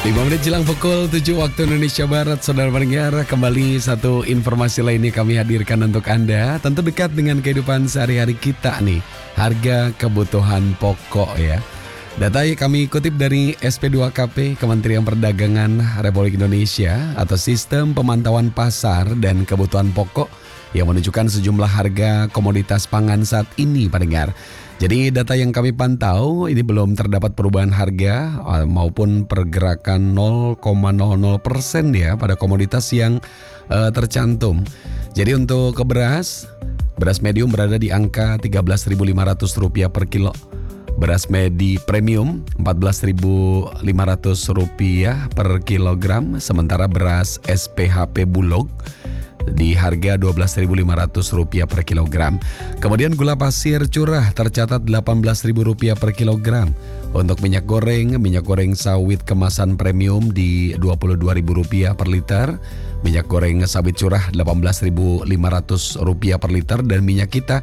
5 menit jelang pukul 7 waktu Indonesia Barat, saudara pendengar, kembali satu informasi lainnya kami hadirkan untuk Anda. Tentu dekat dengan kehidupan sehari-hari kita nih, harga kebutuhan pokok ya. Data yang kami kutip dari SP2KP Kementerian Perdagangan Republik Indonesia atau Sistem Pemantauan Pasar dan Kebutuhan Pokok yang menunjukkan sejumlah harga komoditas pangan saat ini, pendengar. Jadi data yang kami pantau ini belum terdapat perubahan harga maupun pergerakan 0,00% ya pada komoditas yang tercantum. Jadi untuk beras medium berada di angka Rp13.500 per kilo. Beras medi premium Rp14.500 per kilogram. Sementara beras SPHP Bulog di harga Rp12.500 per kilogram. Kemudian gula pasir curah tercatat Rp18.000 per kilogram. Untuk minyak goreng sawit kemasan premium di Rp22.000 per liter. Minyak goreng sawit curah Rp18.500 per liter dan minyak kita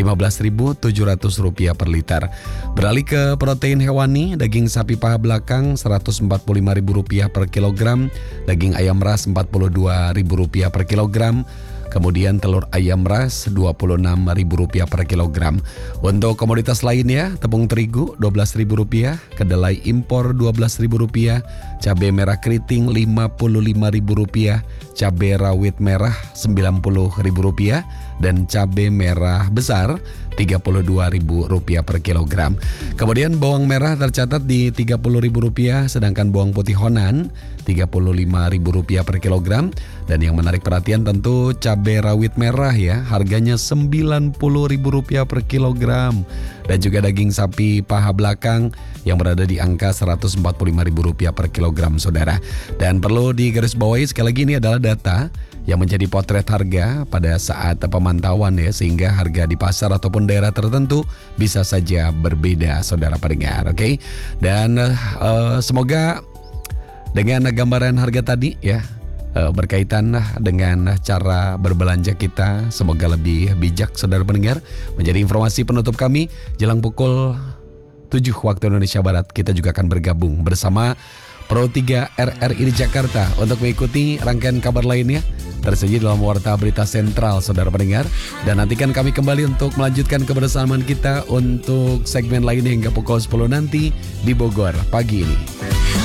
Rp15.700 per liter. Beralih ke protein hewani, daging sapi paha belakang Rp145.000 per kilogram, daging ayam ras Rp42.000 per kilogram. Kemudian telur ayam ras Rp26.000 per kilogram. Untuk komoditas lainnya, tepung terigu Rp12.000, kedelai impor Rp12.000, cabai merah keriting Rp55.000, cabai rawit merah Rp90.000 dan cabai merah besar Rp32.000 per kilogram. Kemudian bawang merah tercatat di Rp30.000, sedangkan bawang putih Honan Rp35.000 per kilogram. Dan yang menarik perhatian tentu cabai rawit merah ya, harganya Rp90.000 per kilogram. Dan juga daging sapi paha belakang yang berada di angka Rp145.000 per kilogram, saudara. Dan perlu digarisbawahi sekali lagi, ini adalah data yang menjadi potret harga pada saat pemantauan ya, sehingga harga di pasar ataupun daerah tertentu bisa saja berbeda, saudara pendengar. Oke? Dan semoga dengan gambaran harga tadi ya, berkaitan dengan cara berbelanja kita, semoga lebih bijak, saudara pendengar. Menjadi informasi penutup kami jelang pukul 7 waktu Indonesia Barat. Kita juga akan bergabung bersama Pro 3 RRI di Jakarta untuk mengikuti rangkaian kabar lainnya tersedia dalam Warta Berita Sentral, saudara pendengar. Dan nantikan kami kembali untuk melanjutkan kebersamaan kita untuk segmen lainnya hingga pukul 10 nanti di Bogor pagi ini.